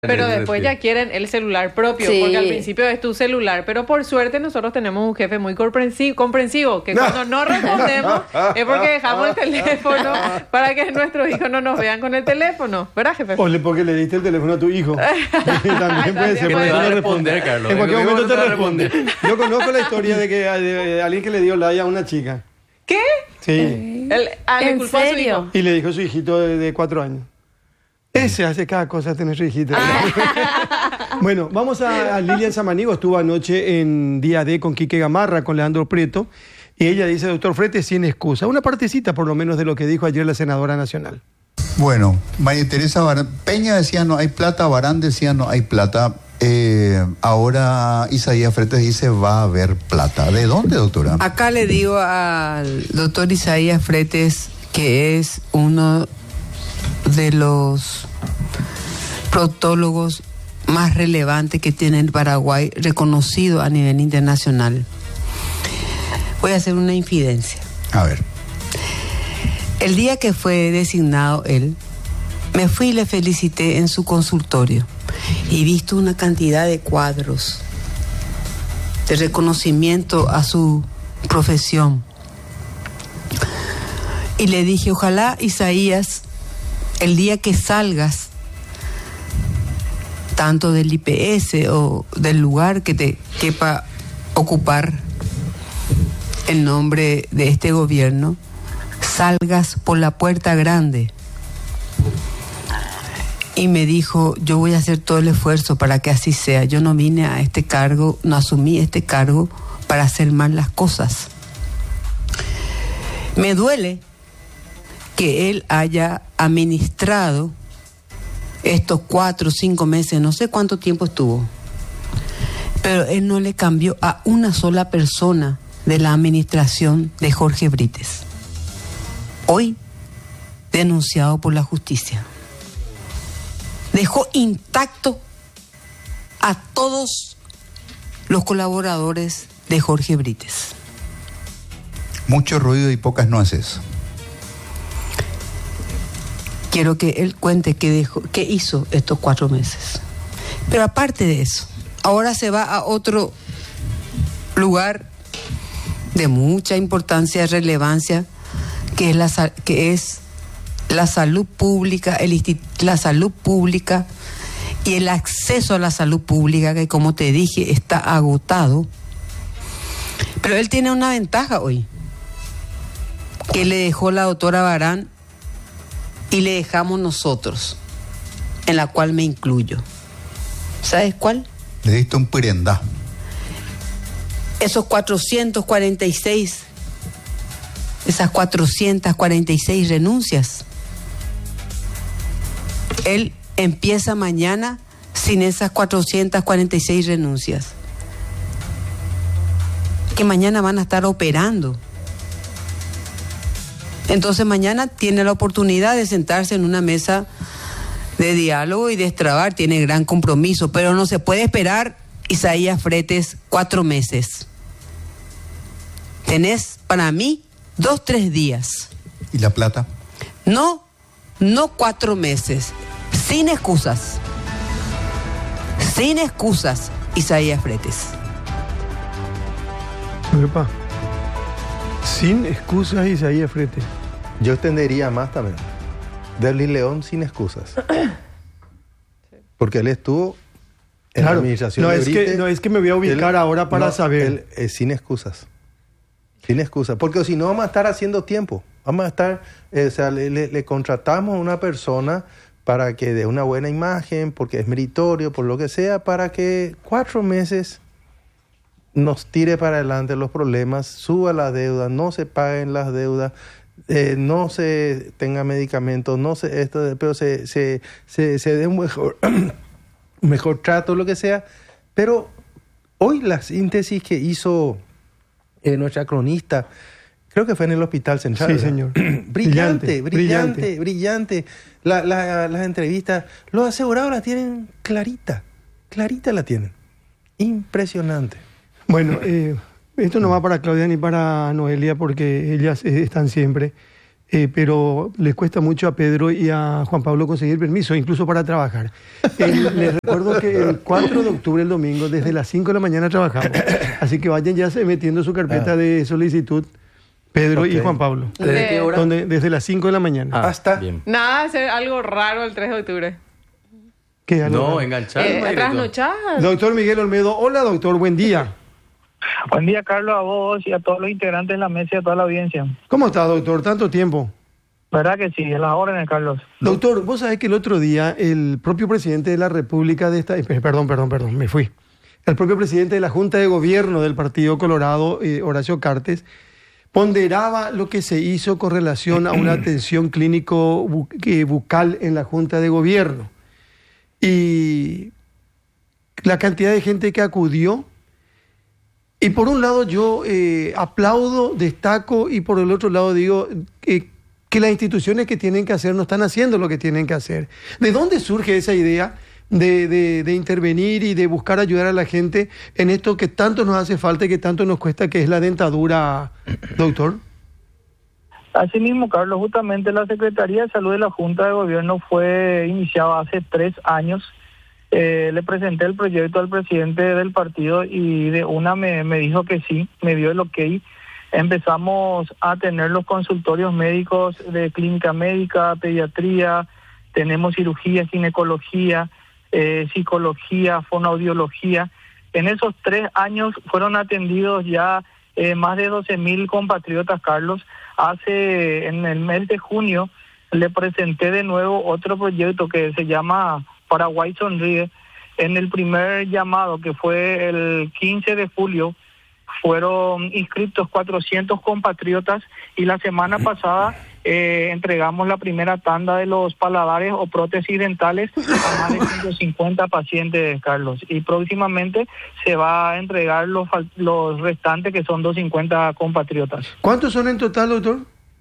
Pero después ya quieren el celular propio, Sí. porque al principio es tu celular. Pero por suerte nosotros tenemos un jefe muy comprensivo, que cuando no respondemos es porque dejamos el teléfono para que nuestros hijos no nos vean con el teléfono. ¿Verdad, jefe? O porque le diste el teléfono a tu hijo. También puede ser. Que porque te va no a responder, Carlos. En cualquier En momento te va a responde. Yo conozco la historia de alguien que le dio like a una chica. ¿Qué? Sí. Le ¿En culpó a su serio? hijo. Y le dijo a su hijito de 4 años. Ese hace cada cosa tener su hijito. Bueno, vamos a Lilian Samanigo. Estuvo anoche en Día D con Quique Gamarra, con Leandro Prieto. Y ella dice, doctor Fretes, sin excusa. Una partecita, por lo menos, de lo que dijo ayer la senadora nacional. Bueno, María Teresa Peña decía no hay plata, Barán decía no hay plata. Ahora Isaías Fretes dice va a haber plata. ¿De dónde, doctora? Acá le digo al doctor Isaías Fretes, que es uno de los proctólogos más relevantes que tiene el Paraguay, reconocido a nivel internacional. Voy a hacer una infidencia. A ver. El día que fue designado él, me fui y le felicité en su consultorio y visto una cantidad de cuadros de reconocimiento a su profesión. Y le dije, ojalá, Isaías, el día que salgas, tanto del IPS o del lugar que te quepa ocupar el nombre de este gobierno, salgas por la puerta grande. Y me dijo, yo voy a hacer todo el esfuerzo para que así sea. Yo no vine a este cargo, no asumí este cargo para hacer mal las cosas. Me duele que él haya administrado estos 4 o 5 meses, no sé cuánto tiempo estuvo, pero él no le cambió a una sola persona de la administración de Jorge Brites, hoy denunciado por la justicia. Dejó intacto a todos los colaboradores de Jorge Brites. Mucho ruido y pocas nueces. Quiero que él cuente qué hizo estos 4 meses. Pero aparte de eso, ahora se va a otro lugar de mucha importancia y relevancia, que es la salud pública, la salud pública y el acceso a la salud pública, que como te dije está agotado. Pero él tiene una ventaja hoy, que le dejó la doctora Barán y le dejamos nosotros, en la cual me incluyo. ¿Sabes cuál? Le diste un pirendá. Esas 446 renuncias. Él empieza mañana sin esas 446 renuncias, que mañana van a estar operando. Entonces mañana tiene la oportunidad de sentarse en una mesa de diálogo y destrabar, tiene gran compromiso, pero no se puede esperar, Isaías Fretes, 4 meses. Tenés, para mí, 2, 3 días. ¿Y la plata? No 4 meses. Sin excusas. Sin excusas, Isaías Fretes. Epa. Sin excusas, Isaías Fretes. Yo extendería más también. Derly León sin excusas. Porque él estuvo en la administración de Brites. No es que me voy a ubicar ahora para saber. Sin excusas. Sin excusas. Porque si no vamos a estar haciendo tiempo. Vamos a estar, le contratamos a una persona para que dé una buena imagen, porque es meritorio, por lo que sea, para que 4 meses nos tire para adelante los problemas, suba la deuda, no se paguen las deudas, no se tenga medicamentos, no se pero se dé un mejor trato, lo que sea. Pero hoy la síntesis que hizo nuestra cronista, creo que fue en el Hospital Central. Sí, señor. brillante. Las entrevistas, los asegurados la tienen clarita la tienen. Impresionante. Bueno, esto no va para Claudia ni para Noelia porque ellas están siempre. pero les cuesta mucho a Pedro y a Juan Pablo conseguir permiso, incluso para trabajar. Les recuerdo que el 4 de octubre, el domingo, desde las 5 de la mañana trabajamos. Así que vayan ya metiendo su carpeta de solicitud, Pedro y Juan Pablo. ¿Desde qué hora? Desde las 5 de la mañana. Hasta. Bien. Nada, hacer algo raro el 3 de octubre. ¿Qué? No, enganchar. Trasnochadas. Doctor Miguel Olmedo, hola doctor, buen día. Buen día, Carlos, a vos y a todos los integrantes de la mesa y a toda la audiencia. ¿Cómo está, doctor? ¿Tanto tiempo? ¿Verdad que sí? A las órdenes, Carlos. Doctor, vos sabés que el otro día el propio presidente de la República de esta... Perdón, me fui. El propio presidente de la Junta de Gobierno del Partido Colorado, Horacio Cartes, ponderaba lo que se hizo con relación a una atención clínico bucal en la Junta de Gobierno. Y la cantidad de gente que acudió. Y por un lado yo aplaudo, destaco, y por el otro lado digo que las instituciones que tienen que hacer no están haciendo lo que tienen que hacer. ¿De dónde surge esa idea de intervenir y de buscar ayudar a la gente en esto que tanto nos hace falta y que tanto nos cuesta, que es la dentadura, doctor? Así mismo, Carlos, justamente la Secretaría de Salud de la Junta de Gobierno fue iniciada hace 3 años. Le presenté el proyecto al presidente del partido y de una me dijo que sí, me dio el ok. Empezamos a tener los consultorios médicos de clínica médica, pediatría, tenemos cirugía, ginecología, psicología, fonoaudiología. En esos 3 años fueron atendidos ya más de 12,000 compatriotas, Carlos. En el mes de junio le presenté de nuevo otro proyecto que se llama Paraguay Sonríe. En el primer llamado, que fue el 15 de julio, fueron inscritos 400 compatriotas y la semana pasada entregamos la primera tanda de los paladares o prótesis dentales a más de 150 pacientes, Carlos. Y próximamente se va a entregar los restantes, que son 250 compatriotas. ¿Cuántos son en total, doctor?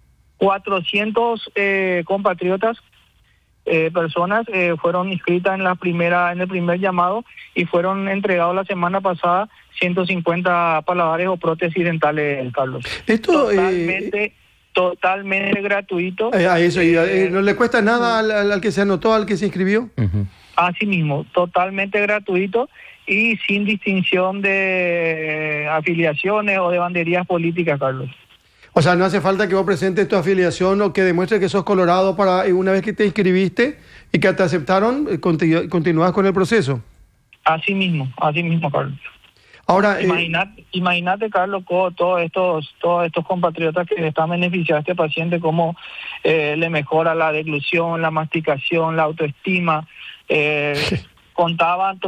400 compatriotas. Personas fueron inscritas en el primer llamado y fueron entregados la semana pasada 150 paladares o prótesis dentales, Carlos. Esto totalmente gratuito. A eso, ¿no le cuesta nada al que se anotó, al que se inscribió? Así mismo, totalmente gratuito y sin distinción de afiliaciones o de banderías políticas, Carlos. O sea, no hace falta que vos presentes tu afiliación o que demuestres que sos colorado para una vez que te inscribiste y que te aceptaron, continúas con el proceso. Así mismo, Carlos. Ahora, imagínate, Carlos, todos estos compatriotas que están beneficiados a este paciente, cómo le mejora la deglución, la masticación, la autoestima. Contaban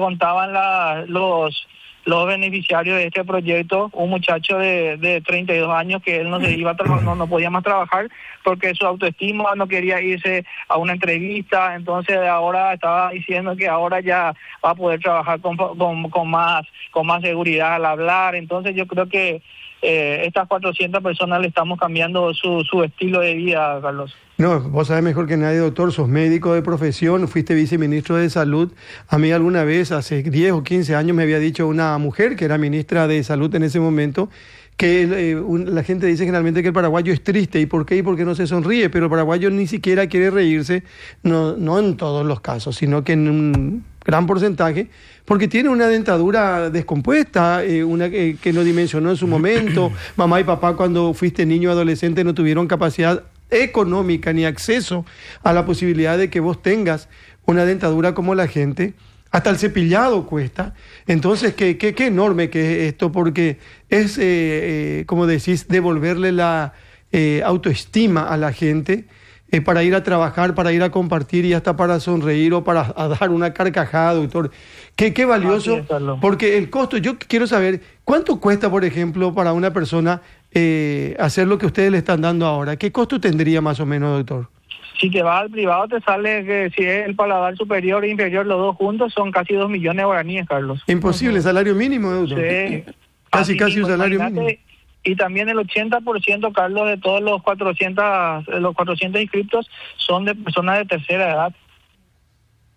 los beneficiarios de este proyecto, un muchacho de 32 años que él no se iba a no podía más trabajar porque su autoestima no quería irse a una entrevista, entonces ahora estaba diciendo que ahora ya va a poder trabajar con más seguridad al hablar. Entonces yo creo que estas 400 personas le estamos cambiando su estilo de vida, Carlos. No, vos sabés mejor que nadie, doctor, sos médico de profesión, fuiste viceministro de Salud. A mí alguna vez, hace 10 o 15 años, me había dicho una mujer que era ministra de Salud en ese momento, que la gente dice generalmente que el paraguayo es triste. ¿Y por qué? Y porque no se sonríe, pero el paraguayo ni siquiera quiere reírse, no en todos los casos, sino que en un gran porcentaje, porque tiene una dentadura descompuesta, una que no dimensionó en su momento. Mamá y papá, cuando fuiste niño o adolescente, no tuvieron capacidad económica ni acceso a la posibilidad de que vos tengas una dentadura como la gente. Hasta el cepillado cuesta. Entonces, qué enorme que es esto, porque es, como decís, devolverle la autoestima a la gente para ir a trabajar, para ir a compartir y hasta para sonreír o para dar una carcajada, doctor. Qué valioso, porque el costo, yo quiero saber, ¿cuánto cuesta, por ejemplo, para una persona hacer lo que ustedes le están dando ahora? ¿Qué costo tendría más o menos, doctor? Si te vas al privado te sale que si es el paladar superior e inferior, los dos juntos son casi 2 millones de guaraníes, Carlos. Imposible, salario mínimo, doctor. Sí. Casi un salario mínimo. Y también el 80%, Carlos, de todos los 400 inscriptos son de personas de tercera edad.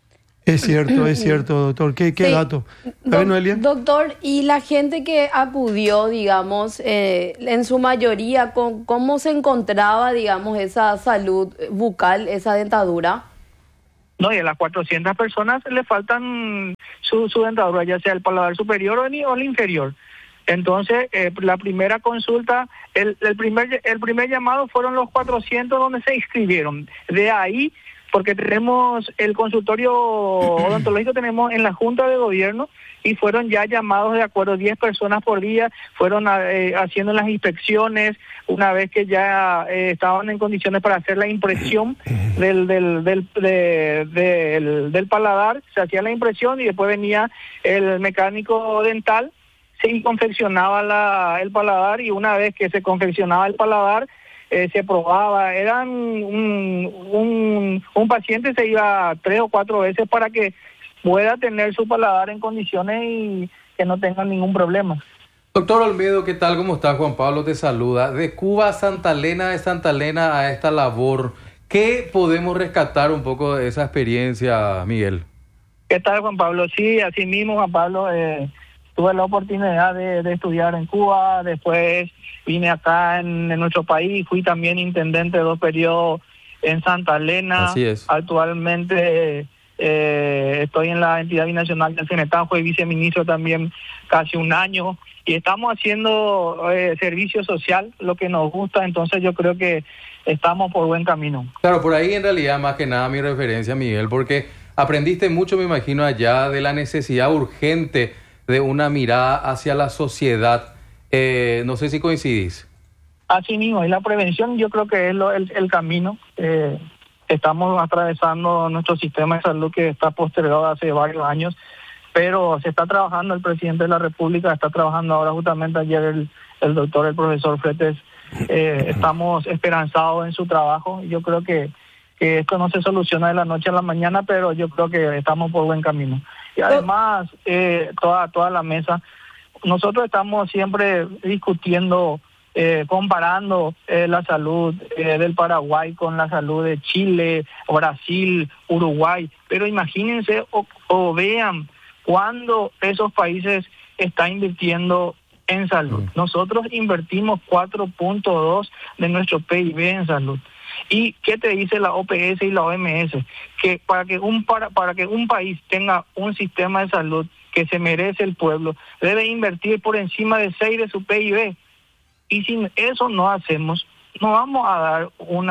Es cierto, doctor. ¿Qué Sí. dato? A ver, Noelia. Doctor, y la gente que acudió, digamos, en su mayoría, ¿cómo se encontraba, digamos, esa salud bucal, esa dentadura? No, y a las 400 personas le faltan su dentadura, ya sea el paladar superior o el inferior. Entonces, la primera consulta, el primer llamado fueron los 400 donde se inscribieron. De ahí, porque tenemos el consultorio odontológico, tenemos en la Junta de Gobierno, y fueron ya llamados de acuerdo 10 personas por día, fueron haciendo las inspecciones, una vez que ya estaban en condiciones para hacer la impresión del paladar, se hacía la impresión y después venía el mecánico dental, se confeccionaba el paladar, y una vez que se confeccionaba el paladar, se probaba. Un paciente se iba 3 o 4 veces para que pueda tener su paladar en condiciones y que no tenga ningún problema. Doctor Olmedo, ¿qué tal? ¿Cómo está? Juan Pablo te saluda. De Cuba a Santa Elena, de Santa Elena a esta labor, ¿qué podemos rescatar un poco de esa experiencia, Miguel? ¿Qué tal, Juan Pablo? Sí, así mismo, Juan Pablo, tuve la oportunidad de estudiar en Cuba, después vine acá en nuestro país, fui también intendente de 2 periodos en Santa Elena. Así es. Actualmente estoy en la entidad binacional del Cenetá, fui viceministro también casi 1 año, y estamos haciendo servicio social, lo que nos gusta, entonces yo creo que estamos por buen camino. Claro, por ahí en realidad más que nada mi referencia, Miguel, porque aprendiste mucho, me imagino, allá de la necesidad urgente de una mirada hacia la sociedad. No sé si coincidís. Así mismo, y la prevención yo creo que es el camino. Estamos atravesando nuestro sistema de salud que está postergado hace varios años, pero se está trabajando, el presidente de la República está trabajando ahora, justamente ayer el profesor Fretes, estamos esperanzados en su trabajo. Yo creo que esto no se soluciona de la noche a la mañana, pero yo creo que estamos por buen camino. Y además, toda la mesa, nosotros estamos siempre discutiendo, comparando la salud del Paraguay con la salud de Chile, Brasil, Uruguay, pero imagínense o vean cuando esos países están invirtiendo en salud. Nosotros invertimos 4.2 de nuestro PIB en salud. ¿Y qué te dice la OPS y la OMS? Que para que un país tenga un sistema de salud que se merece el pueblo, debe invertir por encima de 6 de su PIB. Y si eso no hacemos, no vamos a dar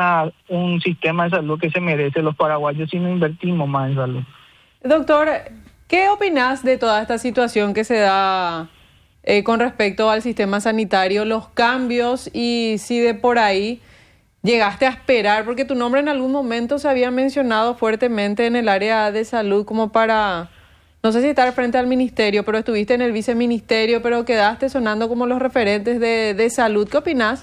un sistema de salud que se merece los paraguayos si no invertimos más en salud. Doctor, ¿qué opinás de toda esta situación que se da con respecto al sistema sanitario, los cambios, y si de por ahí llegaste a esperar, porque tu nombre en algún momento se había mencionado fuertemente en el área de salud como para, no sé si estar frente al ministerio, pero estuviste en el viceministerio, pero quedaste sonando como los referentes de salud? ¿Qué opinás?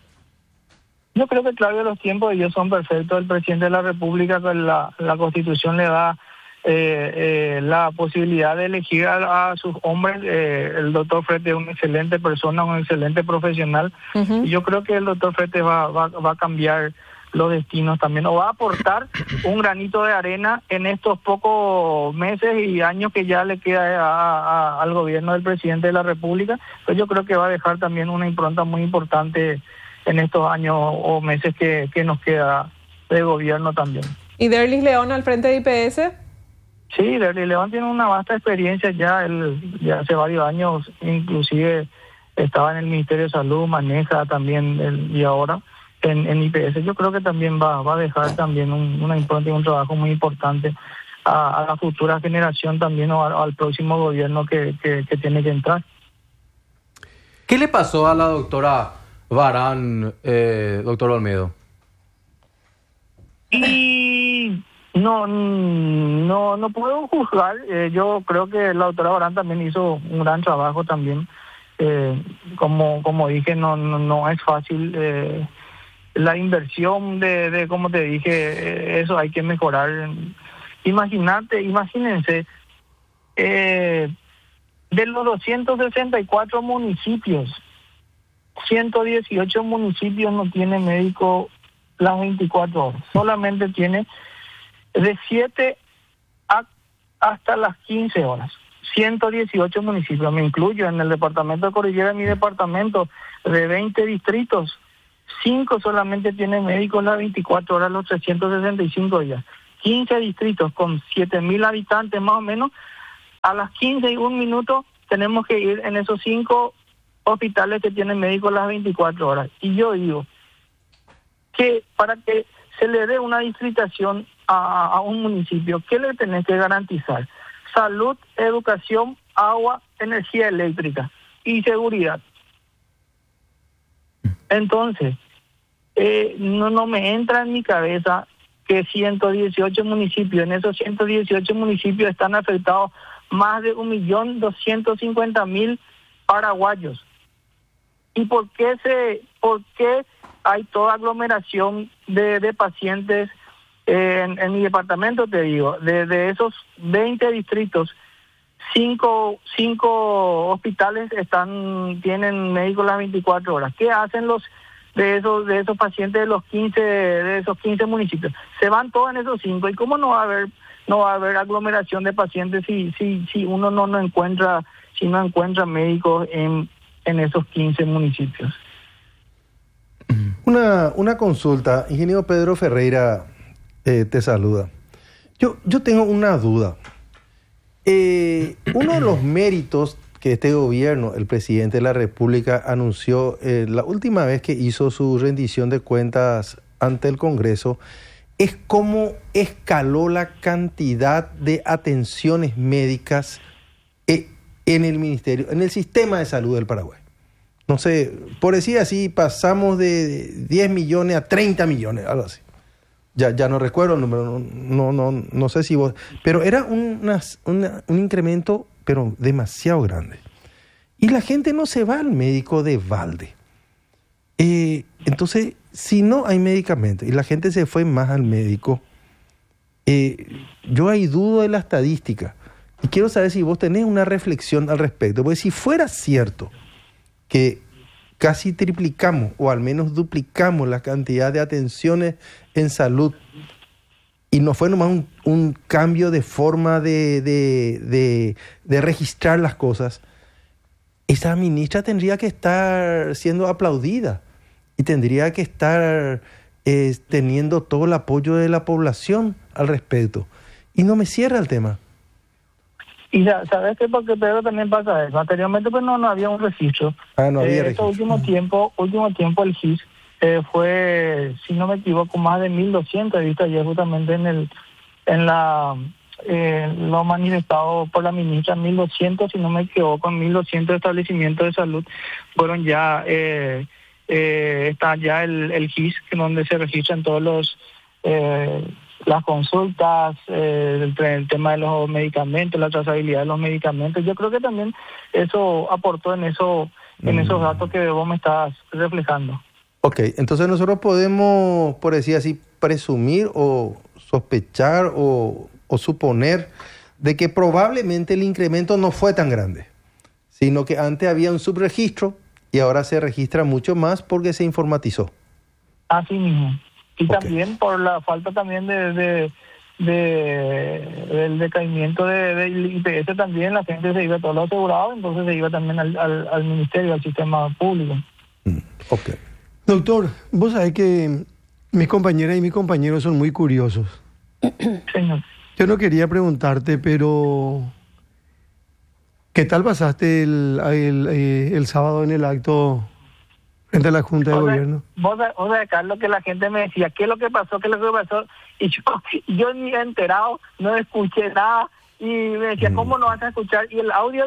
Yo creo que claro, los tiempos ellos son perfectos. El presidente de la República, con la Constitución le da la posibilidad de elegir a sus hombres. El doctor Fretes es una excelente persona, un excelente profesional. Uh-huh. Y yo creo que el doctor Fretes va a cambiar los destinos también, o va a aportar un granito de arena en estos pocos meses y años que ya le queda al gobierno del presidente de la República. Pues yo creo que va a dejar también una impronta muy importante en estos años o meses que nos queda de gobierno también. ¿Y Derlis León al frente de IPS? Sí, Derlis León tiene una vasta experiencia ya, él ya hace varios años, inclusive estaba en el Ministerio de Salud, maneja también y ahora en IPS. Yo creo que también va a dejar también una impronta y un trabajo muy importante a la futura generación también, o al próximo gobierno que tiene que entrar. ¿Qué le pasó a la doctora Barán, doctor Olmedo? Y no puedo juzgar. Yo creo que la doctora Barán también hizo un gran trabajo también. Como dije, no es fácil. La inversión de como te dije, eso hay que mejorar. Imagínense, de los 264 municipios, 118 municipios no tienen médico las 24 horas. Solamente tiene de 7 hasta las 15 horas. 118 municipios, me incluyo en el departamento de Cordillera, mi departamento de 20 distritos, 5 solamente tienen médicos las 24 horas, los 365 días. 15 distritos con 7.000 habitantes más o menos, a las 15:01 tenemos que ir en esos 5 hospitales que tienen médicos las 24 horas. Y yo digo que para que se le dé una distritación a un municipio, ¿qué le tenés que garantizar? Salud, educación, agua, energía eléctrica y seguridad. Entonces, no me entra en mi cabeza que 118 municipios, en esos 118 municipios están afectados más de 1.250.000 paraguayos. ¿Y por qué hay toda aglomeración de pacientes en mi departamento? Te digo, de esos 20 distritos, 5 hospitales tienen médicos las 24 horas. ¿Qué hacen de esos pacientes de esos 15 municipios? Se van todos en esos 5. ¿Y cómo no va a haber aglomeración de pacientes si uno no encuentra médicos en esos 15 municipios? Una consulta. Ingeniero Pedro Ferreira te saluda. Yo tengo una duda. Uno de los méritos que este gobierno, el presidente de la República, anunció la última vez que hizo su rendición de cuentas ante el Congreso, es cómo escaló la cantidad de atenciones médicas en el ministerio, en el sistema de salud del Paraguay. No sé, por decir así, pasamos de 10 millones a 30 millones, algo así. Ya no recuerdo el número, no sé si vos... Pero era un incremento, pero demasiado grande. Y la gente no se va al médico de balde. Entonces, si no hay medicamentos y la gente se fue más al médico, yo ahí dudo de la estadística. Y quiero saber si vos tenés una reflexión al respecto. Porque si fuera cierto que casi triplicamos o al menos duplicamos la cantidad de atenciones en salud y no fue nomás un cambio de forma de registrar las cosas, esa ministra tendría que estar siendo aplaudida y tendría que estar teniendo todo el apoyo de la población al respecto. Y no me cierra el tema. Y ¿sabes qué? Porque Pedro también pasa eso. Anteriormente pues no había un registro. No había registro. Último tiempo el GIS fue, si no me equivoco, más de 1.200. He visto ayer justamente lo manifestado por la ministra, 1.200, si no me equivoco, 1.200 establecimientos de salud fueron ya, está ya el GIS, donde se registran todos las consultas, el tema de los medicamentos, la trazabilidad de los medicamentos. Yo creo que también eso aportó en esos datos que vos me estás reflejando. Ok, entonces nosotros podemos, por decir así, presumir o sospechar o suponer de que probablemente el incremento no fue tan grande, sino que antes había un subregistro y ahora se registra mucho más porque se informatizó. Así mismo. Y Okay. También por la falta también del decaimiento del IPS, también la gente se iba a todos los asegurados, entonces se iba también al ministerio, al sistema público. Ok. Doctor, vos sabés que mis compañeras y mis compañeros son muy curiosos. Señor. Yo no quería preguntarte, pero ¿qué tal pasaste el sábado en el acto frente a la Junta de Gobierno? Vos sabés, Carlos, que la gente me decía, ¿qué es lo que pasó? Y yo ni he enterado, no escuché nada, y me decía, ¿cómo no vas a escuchar? Y el audio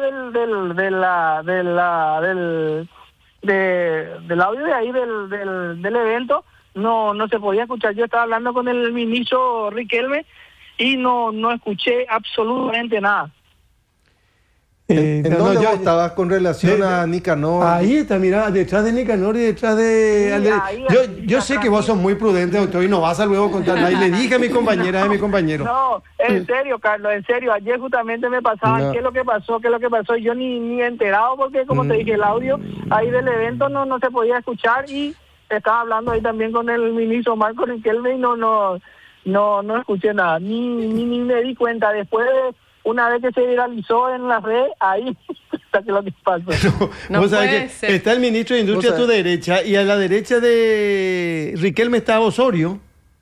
del audio de ahí del evento no se podía escuchar. Yo estaba hablando con el ministro Riquelme y no escuché absolutamente nada. ¿En dónde vos estabas con relación a Nicanor? Ahí está, mira, detrás de Nicanor y detrás de... Sí, yo sé que vos sos muy prudente, doctor, y no vas a luego contar nada. Y le dije a mi compañera y a mi compañero. No, en serio, Carlos, en serio. Ayer justamente me pasaban qué es lo que pasó. Y yo ni enterado porque, como te dije, el audio ahí del evento no se podía escuchar. Y estaba hablando ahí también con el ministro Marco Riquelme y no escuché nada. Ni me di cuenta. Después una vez que se viralizó en la red, ahí está que lo que pasó. No Vos sabés puede que ser. está el ministro de Industria a tu derecha y a la derecha de Riquelme está Osorio.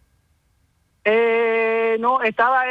No, estaba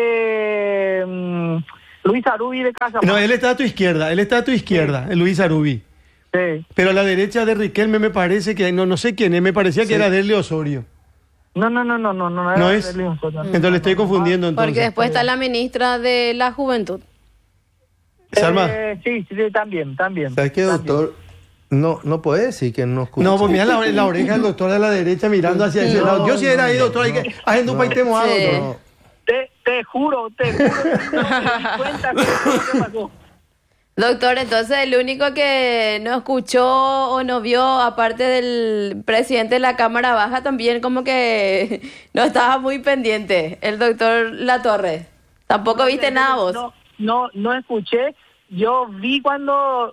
Luis Arubi de Casa. No, él está a tu izquierda, Luis Arubi. Sí. Pero a la derecha de Riquelme me parece que, no sé quién es, me parecía que era Derle Osorio. No era ¿No es? de León Soto. Entonces le estoy confundiendo entonces. Porque después está la ministra de la Juventud. Salma. Sí, también. ¿Sabes qué, doctor? No puede decir que no escucha. No, pues mira la oreja del doctor de la derecha mirando hacia ese lado. Yo si era ahí, doctor, hay que haciendo un paite mojado, Sí. doctor. Te juro que no me di cuenta que eso pasó. Doctor, entonces el único que no escuchó o no vio, aparte del presidente de la Cámara Baja, también como que no estaba muy pendiente, el doctor Latorre. Tampoco viste nada vos. No escuché. Yo vi cuando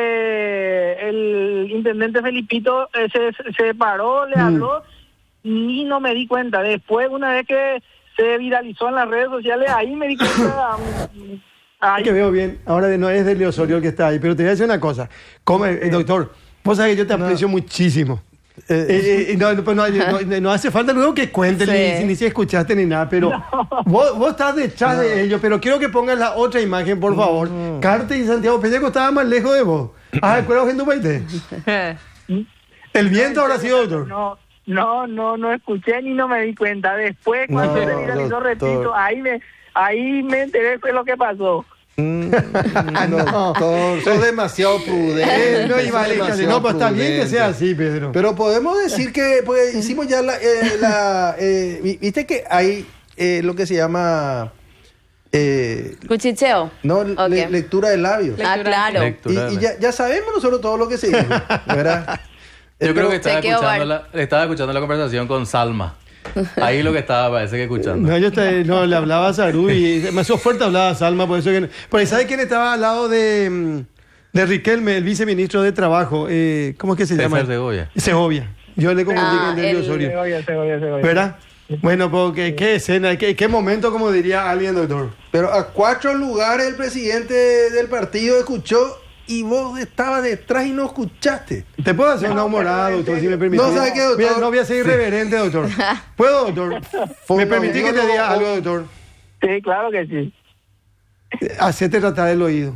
el intendente Felipito se paró, le habló, y no me di cuenta. Después, una vez que se viralizó en las redes sociales, ahí me di cuenta. Es que veo bien, ahora no es Derle Osorio el que está ahí, pero te voy a decir una cosa. Doctor, vos sabés que yo te aprecio muchísimo. No hace falta luego que cuentes, Sí. ni si escuchaste ni nada, pero vos estás detrás de ellos, pero quiero que pongas la otra imagen, por favor. Carte y Santiago Peña estaba más lejos de vos. ¿Recuerdas en tu país? El viento habrá sido, doctor. No escuché ni no me di cuenta. Después, cuando se viralizó, doctor. repito, ahí me enteré fue lo que pasó. Doctor, sos demasiado prudente. No, iba a sos dejarle. demasiado No, pero está bien que prudente. sea así, Pedro. Pero podemos decir que pues, hicimos ya viste que hay lo que se llama Cuchicheo. no Ok. lectura de labios. Ah, claro. Lectura. Y ya sabemos nosotros todo lo que se dijo, ¿verdad? Yo creo que Chequeo estaba escuchando la conversación con Salma. Ahí lo que estaba, parece que escuchando. No, le hablaba a Sarú y demasiado fuerte hablaba a Salma, por eso que... Porque ¿sabe quién estaba al lado de Riquelme, el viceministro de Trabajo? ¿Cómo es que se llama? César Segovia. Yo le confundí con Derle Osorio. Segovia. ¿Verdad? Bueno, porque qué escena, qué momento, como diría alguien, doctor. Pero a 4 lugares el presidente del partido escuchó y vos estabas detrás y no escuchaste. ¿Te puedo hacer una humorada, doctor, si me permite? No, ¿sabe qué, doctor? Mira, no voy a ser irreverente, doctor. ¿Puedo, doctor? ¿Me permitís que te diga algo, doctor? Sí, claro que sí. Hacete tratar el oído.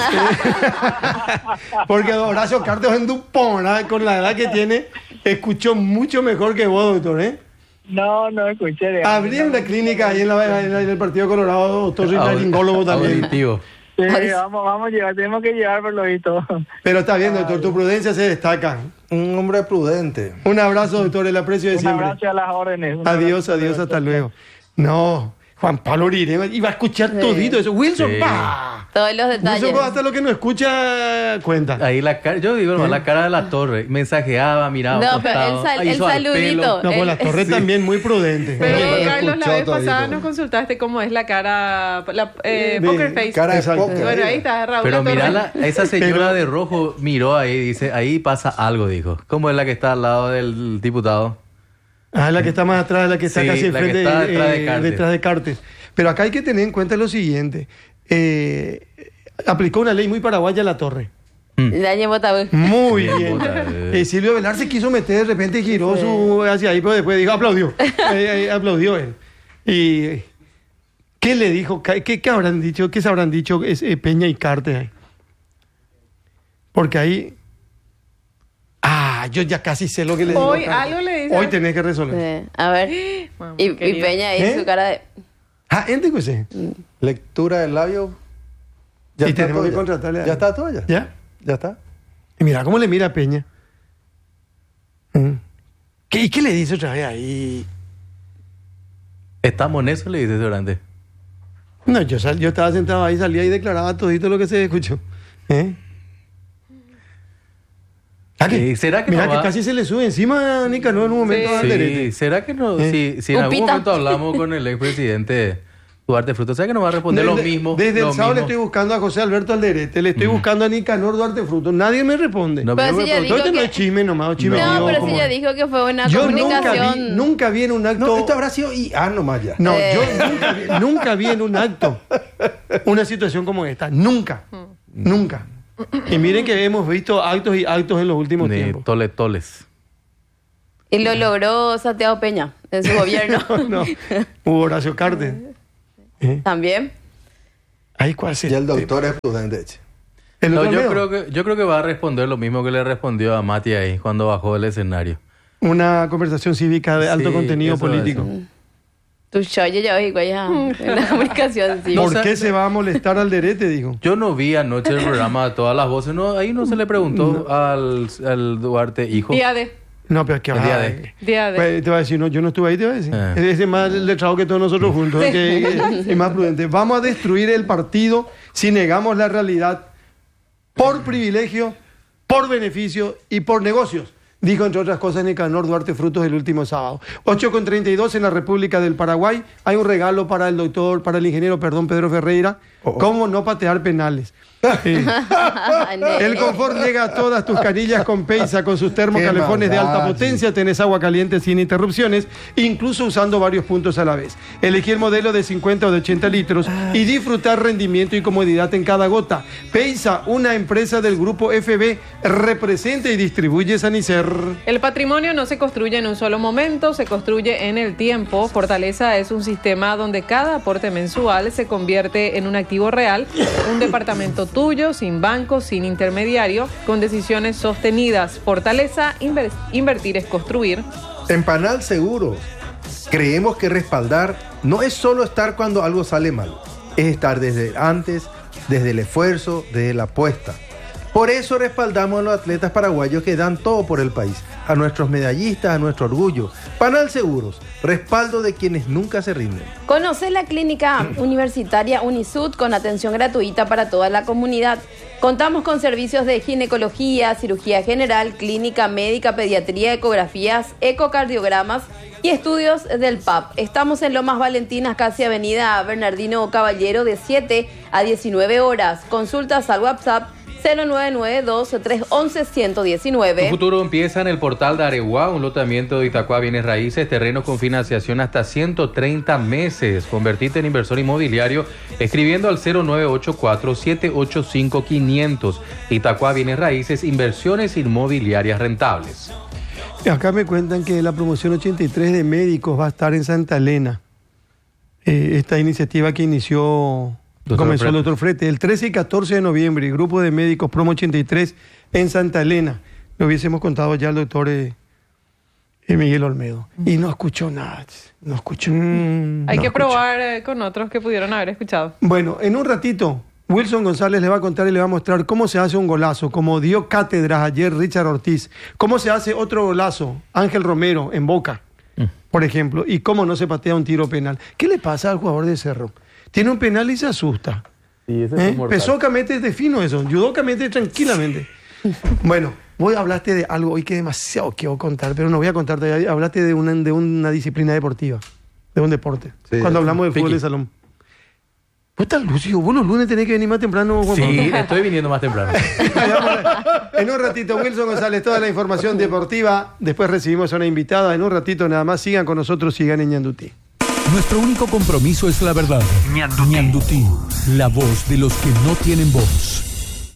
Porque Horacio Cartes en Dupont, con la edad que tiene, escuchó mucho mejor que vos, doctor, ¿eh? No escuché. Abrí una clínica ahí en el Partido Colorado, doctor, soy laringólogo también. Auditivo. Sí, vamos a llevar, tenemos que llevar por lo visto. Pero está bien, doctor, tu prudencia se destaca. Un hombre prudente. Un abrazo, doctor, el aprecio de Un siempre. abrazo a las órdenes. Adiós, hasta luego. No, Juan Pablo Uribe iba a escuchar todito eso. Wilson, Sí. ¡pa! Todos los detalles. Wilson, hasta lo que no escucha, cuenta. Ahí yo digo nomás, la cara de la torre. Mensajeaba, miraba. No, pero costado, el hizo al saludito. pelo. No, pues la torre también muy prudente. Pero Sí. Carlos, la Escuchó vez pasada todito. nos consultaste cómo es la cara, poker face. Cara de Exacto. póker. Bueno, ahí está Raúl. Pero Latorre. mira, esa señora de rojo miró ahí, dice, ahí pasa algo, dijo. ¿Cómo es la que está al lado del diputado? La que está más atrás, la que está Sí, casi la que enfrente, está detrás de Cartes. detrás de Cartes. Pero acá hay que tener en cuenta lo siguiente. Aplicó una ley muy paraguaya a la torre. Dañe Botabú. Muy Bien, bien. bota, Silvio Velar se quiso meter, de repente giró hacia ahí, pero después dijo, aplaudió. Aplaudió él. ¿Y qué le dijo? ¿Qué habrán dicho? ¿Qué se habrán dicho Peña y Cartes ahí? Porque ahí... yo ya casi sé lo que le digo. Hoy algo le dice. Hoy tenés que resolver. Sí. A ver. Mamá Y querida. Peña ahí su cara de... Gente que sé. Lectura del labio. Y tenemos todo que ya. contratarle a Ya alguien. está todo ya. ¿Ya? Ya está. Y mira cómo le mira a Peña. ¿Y qué le dice otra vez ahí? Estamos en eso, le dice durante. No, yo estaba sentado ahí, salía y declaraba todito lo que se escuchó. ¿Será que Mira no que va? casi se le sube encima a Nicanor en un momento Sí. al Sí, derete. ¿será que no? Si en algún Upita. momento hablamos con el expresidente Duarte Frutos. ¿Sabes que no va a responder lo mismo? Desde lo el sábado le mismo? estoy buscando a José Alberto Alderete, le estoy buscando a Nicanor Duarte Frutos. Nadie me responde. No, Pero si ya dijo Entonces no que- es chisme nomás, chisme No, mío, pero como si ya es. dijo que fue una Yo comunicación. nunca vi en un acto. No, esto habrá sido IA nomás ya. No, yo nunca vi en un acto una situación como esta. Nunca. Nunca. Y miren que hemos visto actos y actos en los últimos Ni tiempos. toles. Y lo logró Santiago Peña en su gobierno. No. Hubo Horacio Cartes. También. Ay, ¿cuál es Y el doctor es prudente. ¿El No, otro yo Olmedo? creo que va a responder lo mismo que le respondió a Mati ahí cuando bajó del escenario. Una conversación cívica de alto Sí, contenido eso va a político. Tu show ya hoy, en la comunicación, sí. No, ¿Por o sea, qué se va a molestar Alderete? Dijo. Yo no vi anoche el programa de todas las voces. No, ahí no se le preguntó al Duarte hijo. Día de. No, pero es que El día de. Día de. Pues, te va a decir, no, yo no estuve ahí, te va a decir. Ah. Es más letrado que todos nosotros juntos, es más prudente. Vamos a destruir el partido si negamos la realidad por privilegio, por beneficio y por negocios. Dijo, entre otras cosas, Nicanor Duarte Frutos el último sábado. 8:32 en la República del Paraguay. Hay un regalo para el doctor, para el ingeniero, Pedro Ferreira. ¿Cómo no patear penales? El confort llega a todas tus canillas con Peisa, con sus termocalefones de alta potencia. Tenés agua caliente sin interrupciones, incluso usando varios puntos a la vez. Elegí el modelo de 50 o de 80 litros y disfrutar rendimiento y comodidad en cada gota. Peisa, una empresa del grupo FB, representa y distribuye Sanicer. El patrimonio no se construye en un solo momento, se construye en el tiempo. Fortaleza es un sistema donde cada aporte mensual se convierte en un activo real, un departamento tuyo, sin banco, sin intermediario, con decisiones sostenidas. Fortaleza, invertir es construir. En Panal Seguros, creemos que respaldar no es solo estar cuando algo sale mal, es estar desde antes, desde el esfuerzo, desde la apuesta. Por eso respaldamos a los atletas paraguayos que dan todo por el país, a nuestros medallistas, a nuestro orgullo. Panal Seguros, respaldo de quienes nunca se rinden. Conoce la clínica universitaria Unisud con atención gratuita para toda la comunidad. Contamos con servicios de ginecología, cirugía general, clínica médica, pediatría, ecografías, ecocardiogramas y estudios del PAP. Estamos en Lomas Valentinas, casi Avenida Bernardino Caballero, de 7 a 19 horas. Consultas al WhatsApp 0992-311-119. Tu futuro empieza en el portal de Areguá, un lotamiento de Itacuá Bienes Raíces, terrenos con financiación hasta 130 meses. Convertite en inversor inmobiliario escribiendo al 0984-785-500. Itacuá Bienes Raíces, inversiones inmobiliarias rentables. Acá me cuentan que la promoción 83 de médicos va a estar en Santa Elena. Esta iniciativa que comenzó el doctor Frete, el 13 y 14 de noviembre, el grupo de médicos Promo 83 en Santa Elena. Lo hubiésemos contado ya al doctor Miguel Olmedo. Y no escuchó nada. No escuchó. Hay que probar con otros que pudieron haber escuchado. Bueno, en un ratito, Wilson González le va a contar y le va a mostrar cómo se hace un golazo, como dio cátedras ayer Richard Ortiz. Cómo se hace otro golazo, Ángel Romero, en Boca, por ejemplo. Y cómo no se patea un tiro penal. ¿Qué le pasa al jugador de Cerro? Tiene un penal y se asusta. Sí, ese es mortal. Pesócamente es de fino eso, judócamente tranquilamente. Bueno, vos hablaste de algo hoy que demasiado quiero contar, pero no voy a contarte. Hablaste de una disciplina deportiva, de un deporte. Sí, cuando hablamos de fútbol Piqui. de salón. Vos estás lúcido, vos los lunes tenés que venir más temprano, Juan Sí, Pablo. estoy viniendo más temprano. En un ratito, Wilson González, toda la información deportiva. Después recibimos a una invitada. En un ratito nada más, sigan con nosotros, sigan en Ñandutí. Nuestro único compromiso es la verdad. Ñandutí, la voz de los que no tienen voz.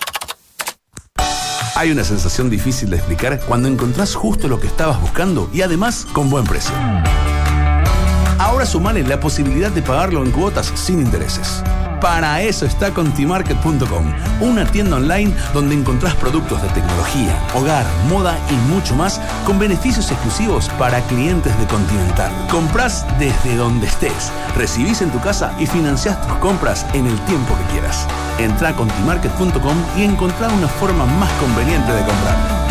Hay una sensación difícil de explicar cuando encontrás justo lo que estabas buscando y además con buen precio. Ahora sumale la posibilidad de pagarlo en cuotas sin intereses. Para eso está Contimarket.com, una tienda online donde encontrás productos de tecnología, hogar, moda y mucho más con beneficios exclusivos para clientes de Continental. Comprás desde donde estés, recibís en tu casa y financiás tus compras en el tiempo que quieras. Entrá a Contimarket.com y encontrá una forma más conveniente de comprar.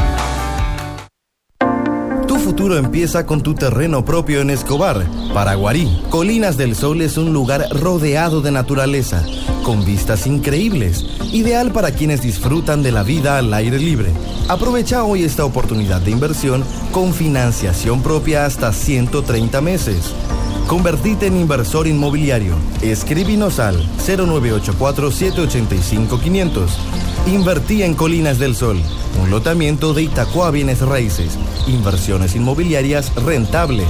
Tu futuro empieza con tu terreno propio en Escobar, Paraguarí. Colinas del Sol es un lugar rodeado de naturaleza, con vistas increíbles, ideal para quienes disfrutan de la vida al aire libre. Aprovecha hoy esta oportunidad de inversión con financiación propia hasta 130 meses. Convertite en inversor inmobiliario. Escribinos al 0984-785-500. Invertí en Colinas del Sol. Un lotamiento de Itaqua Bienes Raíces. Inversiones inmobiliarias rentables.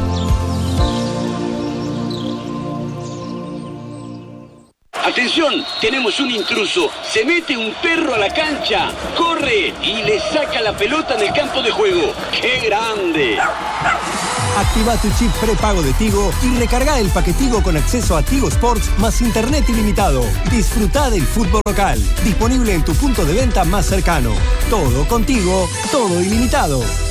Atención, tenemos un intruso. Se mete un perro a la cancha, corre y le saca la pelota en el campo de juego. ¡Qué grande! Activa tu chip prepago de Tigo y recarga el paquetigo con acceso a Tigo Sports más internet ilimitado. Disfruta del fútbol local. Disponible en tu punto de venta más cercano. Todo contigo, todo ilimitado.